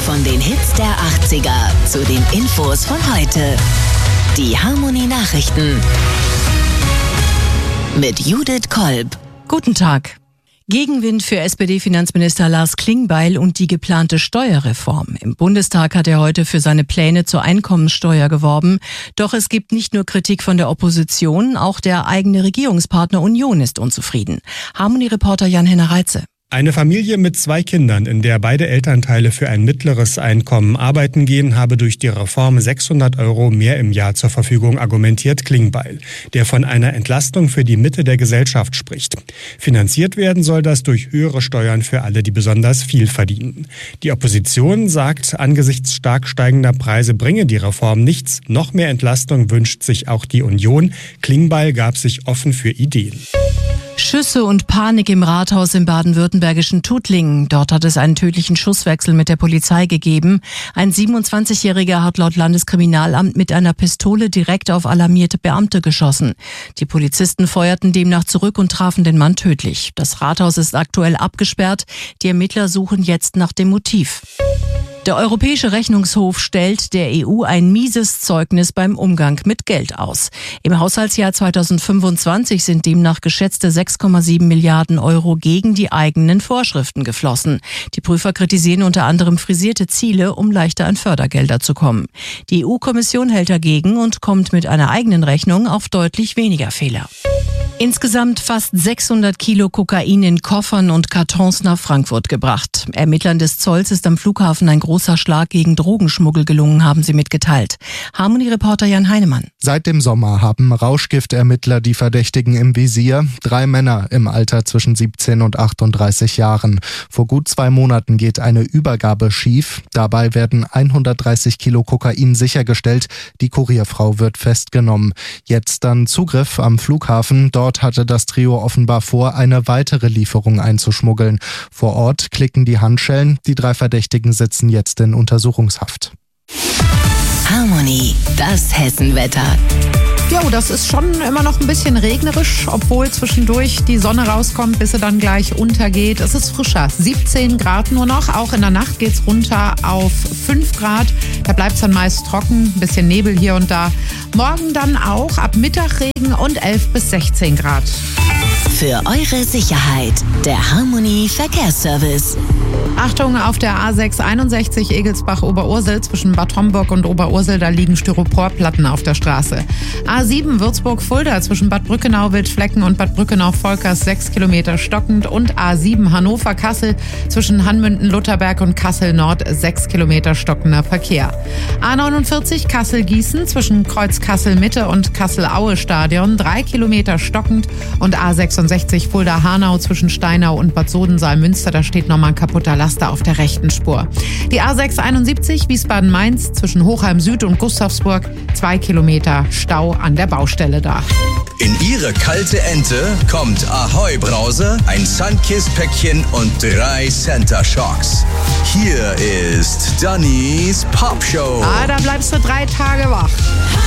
Von den Hits der 80er zu den Infos von heute. Die Harmony Nachrichten mit Judith Kolb. Guten Tag. Gegenwind für SPD-Finanzminister Lars Klingbeil und die geplante Steuerreform. Im Bundestag hat er heute für seine Pläne zur Einkommenssteuer geworben. Doch es gibt nicht nur Kritik von der Opposition, auch der eigene Regierungspartner Union ist unzufrieden. Harmony-Reporter Jan-Henner Reitze. Eine Familie mit 2 Kindern, in der beide Elternteile für ein mittleres Einkommen arbeiten gehen, habe durch die Reform 600 € mehr im Jahr zur Verfügung, argumentiert Klingbeil, der von einer Entlastung für die Mitte der Gesellschaft spricht. Finanziert werden soll das durch höhere Steuern für alle, die besonders viel verdienen. Die Opposition sagt, angesichts stark steigender Preise bringe die Reform nichts. Noch mehr Entlastung wünscht sich auch die Union. Klingbeil gab sich offen für Ideen. Schüsse und Panik im Rathaus im baden-württembergischen Tuttlingen. Dort hat es einen tödlichen Schusswechsel mit der Polizei gegeben. Ein 27-Jähriger hat laut Landeskriminalamt mit einer Pistole direkt auf alarmierte Beamte geschossen. Die Polizisten feuerten demnach zurück und trafen den Mann tödlich. Das Rathaus ist aktuell abgesperrt. Die Ermittler suchen jetzt nach dem Motiv. Der Europäische Rechnungshof stellt der EU ein mieses Zeugnis beim Umgang mit Geld aus. Im Haushaltsjahr 2025 sind demnach geschätzte 6,7 Milliarden € gegen die eigenen Vorschriften geflossen. Die Prüfer kritisieren unter anderem frisierte Ziele, um leichter an Fördergelder zu kommen. Die EU-Kommission hält dagegen und kommt mit einer eigenen Rechnung auf deutlich weniger Fehler. Insgesamt fast 600 Kilo Kokain in Koffern und Kartons nach Frankfurt gebracht. Ermittlern des Zolls ist am Flughafen ein großer Schlag gegen Drogenschmuggel gelungen, haben sie mitgeteilt. Harmony-Reporter Jan Heinemann. Seit dem Sommer haben Rauschgiftermittler die Verdächtigen im Visier. 3 Männer im Alter zwischen 17 und 38 Jahren. Vor gut 2 Monaten geht eine Übergabe schief. Dabei werden 130 Kilo Kokain sichergestellt. Die Kurierfrau wird festgenommen. Jetzt dann Zugriff am Flughafen. Dort hatte das Trio offenbar vor, eine weitere Lieferung einzuschmuggeln. Vor Ort klicken die Handschellen. Die 3 Verdächtigen sitzen jetzt in Untersuchungshaft. Harmony, das Hessenwetter. Ja, das ist schon immer noch ein bisschen regnerisch, obwohl zwischendurch die Sonne rauskommt, bis sie dann gleich untergeht. Es ist frischer, 17 Grad nur noch. Auch in der Nacht geht's runter auf 5 Grad. Da bleibt's dann meist trocken, ein bisschen Nebel hier und da. Morgen dann auch ab Mittag Regen und 11 bis 16 Grad. Für eure Sicherheit, der Harmony Verkehrsservice. Achtung, auf der A6 61 Egelsbach-Oberursel zwischen Bad Homburg und Oberursel, da liegen Styroporplatten auf der Straße. A7 Würzburg-Fulda zwischen Bad Brückenau-Wildflecken und Bad Brückenau-Volkers 6 Kilometer stockend und A7 Hannover-Kassel zwischen Hanmünden-Lutherberg und Kassel-Nord 6 Kilometer stockender Verkehr. A49 Kassel-Gießen zwischen Kreuz-Kassel-Mitte und Kassel-Aue-Stadion 3 Kilometer stockend und A66 Fulda-Hanau zwischen Steinau und Bad Sodensaal-Münster, da steht nochmal ein kaputter Laster auf der rechten Spur. Die A671 Wiesbaden-Mainz zwischen Hochheim Süd und Gustavsburg 2 Kilometer Stau an der Baustelle da. In Ihre kalte Ente kommt Ahoi Brause, ein Sunkist-Päckchen und 3 Center Shocks. Hier ist Dannys Popshow. Da bleibst du 3 Tage wach.